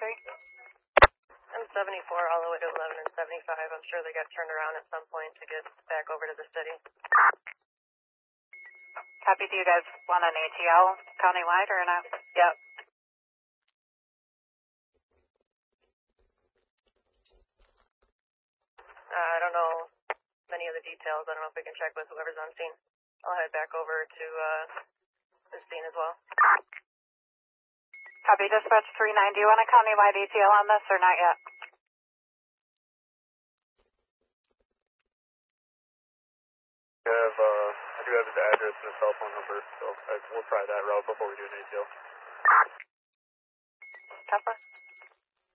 I'm 74 all the way to 11 and 75. I'm sure they got turned around at some point to get back over to the city. Copy. Do you guys want an ATL countywide or not? Yep. I don't know many of the details. I don't know if we can check with whoever's on scene. I'll head back over to the scene as well. Copy. Dispatch 39. Do you want a countywide ATL on this or not yet? I do have his address and his cell phone number, so we'll try that route before we do an ATL. Copy.